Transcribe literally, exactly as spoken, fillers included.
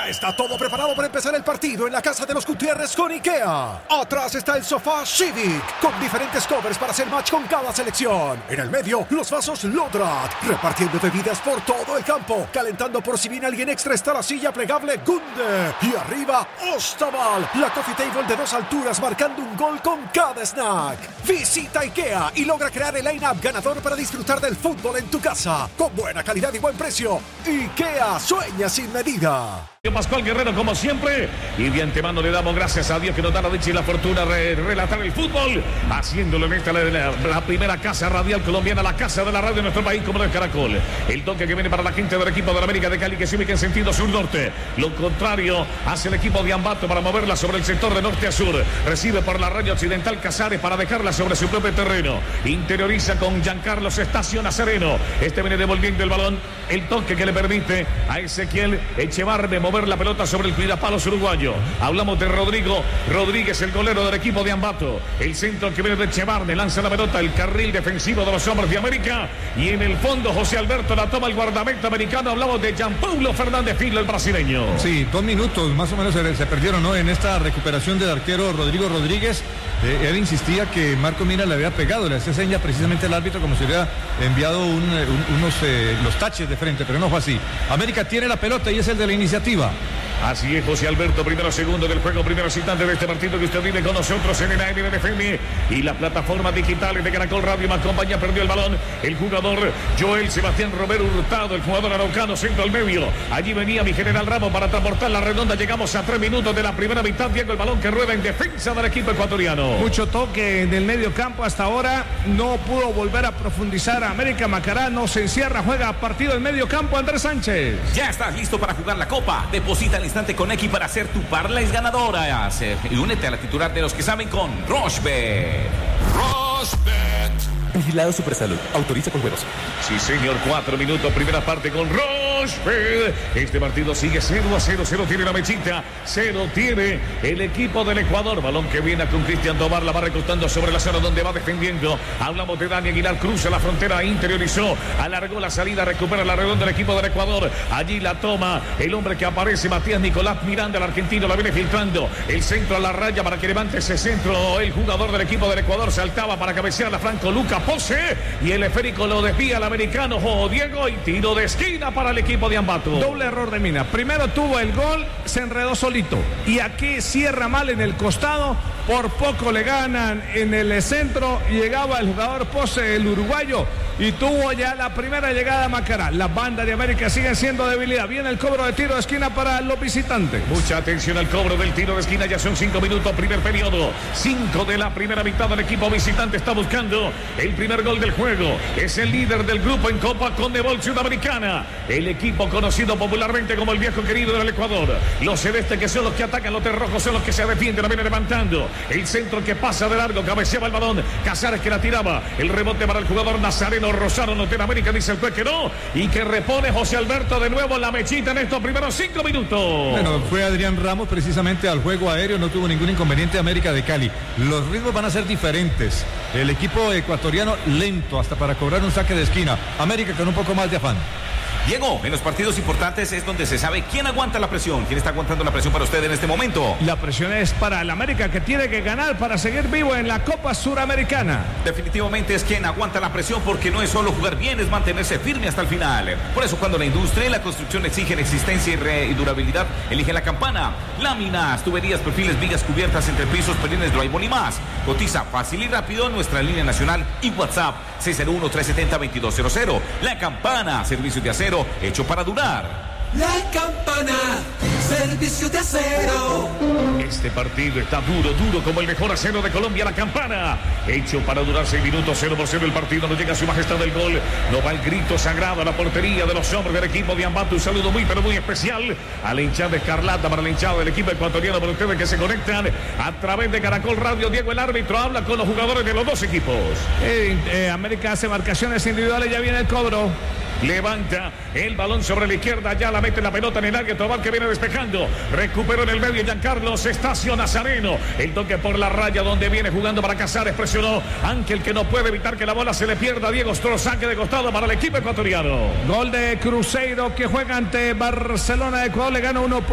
Ya está todo preparado para empezar el partido en la casa de los Gutiérrez con IKEA. Atrás está el sofá Civic, con diferentes covers para hacer match con cada selección. En el medio, los vasos Lodrat, repartiendo bebidas por todo el campo. Calentando por si viene alguien extra está la silla plegable Gunde. Y arriba, Ostaval, la coffee table de dos alturas marcando un gol con cada snack. Visita IKEA y logra crear el line-up ganador para disfrutar del fútbol en tu casa. Con buena calidad y buen precio. IKEA, sueña sin medida. Pascual Guerrero, como siempre, y de antemano le damos gracias a Dios que nos da la dicha y la fortuna de relatar el fútbol, haciéndolo en esta la, la, la primera casa radial colombiana, la casa de la radio de nuestro país, como el Caracol. El toque que viene para la gente del equipo de la América de Cali, que se ubica en sentido sur-norte. Lo contrario hace el equipo de Ambato para moverla sobre el sector de norte a sur. Recibe por la raya occidental Casares para dejarla sobre su propio terreno. Interioriza con Giancarlo Estacio Nazareno. Este viene devolviendo el balón. El toque que le permite a Ezequiel Echevarne mover la pelota sobre el cuidapalos uruguayo. Hablamos de Rodrigo Rodríguez, el golero del equipo de Ambato. El centro que viene de Echevarne, lanza la pelota al carril defensivo de los hombres de América. Y en el fondo José Alberto la toma el guardameta americano. Hablamos de Gianpaulo Fernández Filho, el brasileño. Sí, dos minutos más o menos se, se perdieron, ¿no? En esta recuperación del arquero Rodrigo Rodríguez. Eh, él insistía que Marco Mina le había pegado, le hacía seña precisamente al árbitro como si hubiera enviado un, un, unos eh, los taches de frente, pero no fue así. América tiene la pelota y es el de la iniciativa. Así es, José Alberto, primero segundo del juego, primeros instantes de este partido que usted vive con nosotros en el A M de F M y las plataformas digitales de Caracol Radio más compañía. Perdió el balón el jugador Joel Sebastián Romero Hurtado, el jugador araucano, centro al medio. Allí venía mi general Ramos para transportar la redonda. Llegamos a tres minutos de la primera mitad. Diego, el balón que rueda en defensa del equipo ecuatoriano. Mucho toque en el medio campo hasta ahora. No pudo volver a profundizar a América. Macará no se encierra, juega partido en medio campo. Andrés Sánchez. Ya estás listo para jugar la Copa. Deposita el instante con X para hacer tu parlays ganadoras. Y únete a la titular de los que saben con Rochebet. Rochebet. Vigilado Supersalud. Autoriza con juegos. Sí, señor. Cuatro minutos. Primera parte con Rochebet. Este partido sigue cero a cero. Cero tiene la mechita. Cero tiene el equipo del Ecuador. Balón que viene con Cristian Tobar. La va recortando sobre la zona donde va defendiendo. Hablamos de Dani Aguilar. Cruza la frontera. Interiorizó. Alargó la salida. Recupera la redonda del equipo del Ecuador. Allí la toma el hombre que aparece. Matías Nicolás Miranda, el argentino. La viene filtrando. El centro a la raya para que levante ese centro. El jugador del equipo del Ecuador saltaba para cabecear la Franco Luca Pose. Y el esférico lo desvía el americano oh, Diego. Y tiro de esquina para el equipo de Ambato. Doble error de Mina. Primero tuvo el gol, se enredó solito. Y aquí cierra mal en el costado. Por poco le ganan en el centro. Llegaba el jugador Pose, el uruguayo. Y tuvo ya la primera llegada a Macará. Las bandas de América siguen siendo debilidad. Viene el cobro de tiro de esquina para los visitantes. Mucha atención al cobro del tiro de esquina. Ya son cinco minutos, primer periodo. Cinco de la primera mitad del equipo visitante está buscando el primer gol del juego. Es el líder del grupo en Copa Conmebol Sudamericana. El equipo conocido popularmente como el viejo querido del Ecuador. Los celestes que son los que atacan, los terrojos son los que se defienden. La viene levantando. El centro que pasa de largo, cabeceaba el balón. Casares que la tiraba. El rebote para el jugador Nazareno. Rosano no tiene América, dice el juez que no. Y que repone José Alberto de nuevo la mechita en estos primeros cinco minutos. Bueno, fue Adrián Ramos precisamente al juego aéreo. No tuvo ningún inconveniente América de Cali. Los ritmos van a ser diferentes. El equipo ecuatoriano lento hasta para cobrar un saque de esquina. América con un poco más de afán. Diego, en los partidos importantes es donde se sabe quién aguanta la presión. ¿Quién está aguantando la presión para usted en este momento? La presión es para el América, que tiene que ganar para seguir vivo en la Copa Suramericana. Definitivamente es quien aguanta la presión, porque no es solo jugar bien, es mantenerse firme hasta el final. Por eso cuando la industria y la construcción exigen existencia y, re y durabilidad, elige La Campana. Láminas, tuberías, perfiles, vigas, cubiertas, entrepisos, perines, drywall y más. Cotiza fácil y rápido en nuestra línea nacional y WhatsApp seis cero uno, tres siete cero, veintidós cero cero. La Campana, servicios de acero hecho para durar. La Campana, servicio de acero. Este partido está duro, duro como el mejor acero de Colombia. La Campana, hecho para durar seis minutos. Cero por cero el partido. No llega a su majestad del gol. No va el grito sagrado a la portería de los hombres del equipo de Ambato. Un saludo muy pero muy especial a la hinchada escarlata, para la hinchada del equipo ecuatoriano, para ustedes que se conectan a través de Caracol Radio. Diego, el árbitro, habla con los jugadores de los dos equipos. Eh, eh, América hace marcaciones individuales. Ya viene el cobro. Levanta el balón sobre la izquierda, ya la mete la pelota en el área. Tobar que viene despejando. Recuperó en el medio Giancarlo Estacio Nazareno. El toque por la raya donde viene jugando para Casares. Presionó Ángel, que no puede evitar que la bola se le pierda. Diego Stroh, saque de costado para el equipo ecuatoriano. Gol de Cruzeiro, que juega ante Barcelona de Ecuador. Le gana uno por